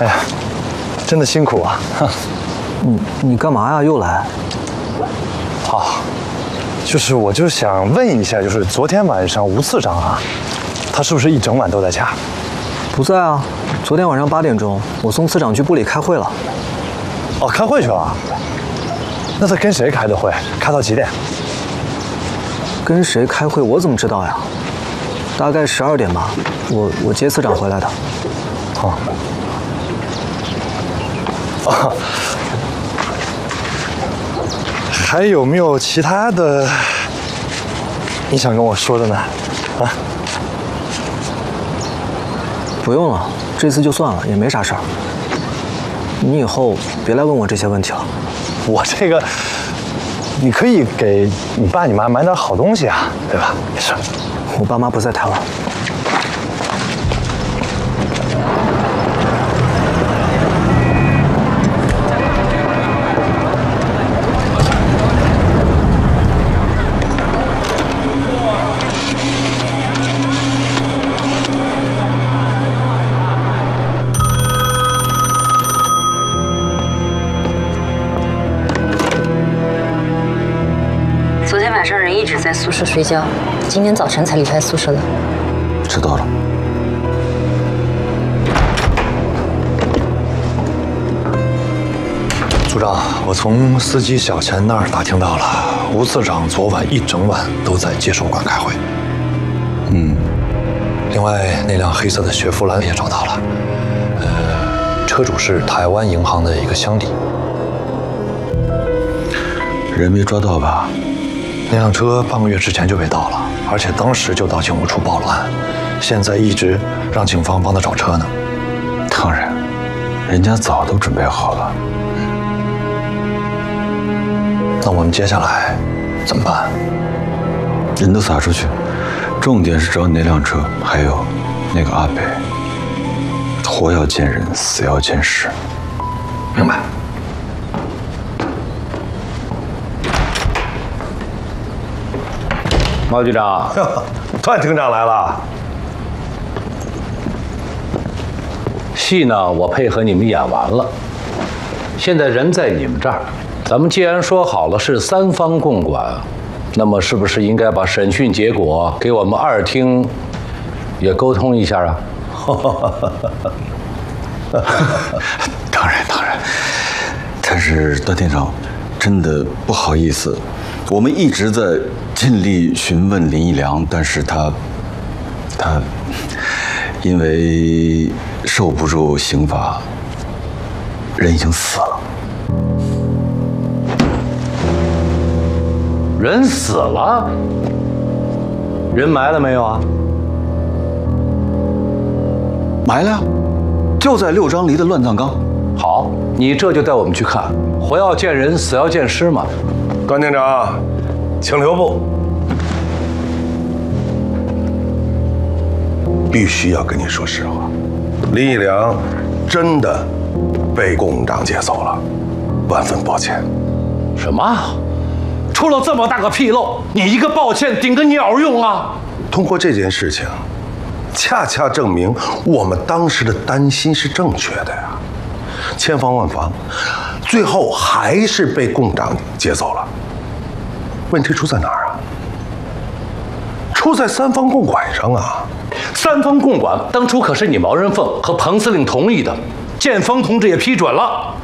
哎呀，真的辛苦啊！ 你干嘛呀？又来？ 我就想问一下，就是昨天晚上吴次长啊，他是不是一整晚都在家？ 不在啊，昨天晚上8点钟，我送次长去部里开会了。 哦，开会去了？那他跟谁开的会？开到几点？ 跟谁开会？我怎么知道呀？大概12点吧，我接次长回来的。 还有没有其他的你想跟我说的呢？ 不用了，这次就算了，也没啥事儿。你以后别来问我这些问题了。 我这个，你可以给你爸你妈买点好东西啊，对吧？没事。 我爸妈不在台湾。 昨天晚上人一直在宿舍睡觉，今天早晨才离开宿舍的。 知道了。 组长，我从司机小陈那儿打听到了，吴次长昨晚一整晚都在接收馆开会。另外那辆黑色的雪佛兰也找到了，车主是台湾银行的一个乡里。 人没抓到吧？ 那辆车半个月之前就被盗了，而且当时就到警务处报了案，现在一直让警方帮他找车呢。 当然，人家早都准备好了。 那我们接下来怎么办？ 人都撒出去，重点是找你那辆车，还有那个阿北。活要见人，死要见尸。 明白。 毛局长， 段厅长来了。 戏呢，我配合你们演完了，现在人在你们这儿，咱们既然说好了是3方共管，那么是不是应该把审讯结果给我们2厅也沟通一下啊？ 当然，但是段厅长，真的不好意思，我们一直在尽力询问林义良，但是他因为受不住刑罚，人已经死了。 人死了？人埋了没有啊？ 埋了呀，就在6张犁的乱葬岗。 好，你这就带我们去看，活要见人，死要见尸嘛。 段厅长，请留步。必须要跟你说实话，林义良真的被共党劫走了，万分抱歉。 什么？出了这么大个纰漏，你一个抱歉顶个鸟用啊！ 通过这件事情，恰恰证明我们当时的担心是正确的呀。千防万防，最后还是被共党劫走了。问题出在哪儿啊？出在3方共管上啊 ！3方共管当初可是你毛人凤和彭司令同意的，建峰同志也批准了。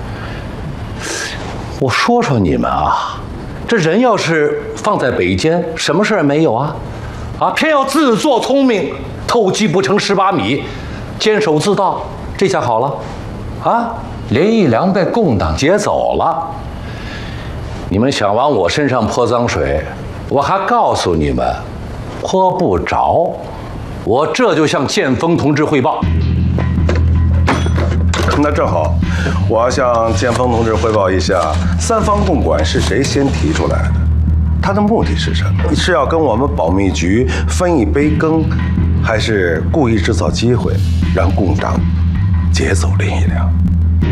我说说你们啊，这人要是放在北监，什么事儿没有啊？偏要自作聪明，偷鸡不成蚀把米，监守自盗，这下好了，林义良被共党劫走了。你们想往我身上泼脏水，我还告诉你们，泼不着。我这就向建峰同志汇报。 那正好，我要向建峰同志汇报一下3方共管是谁先提出来的，他的目的是什么？是要跟我们保密局分一杯羹，还是故意制造机会让共党劫走林义良？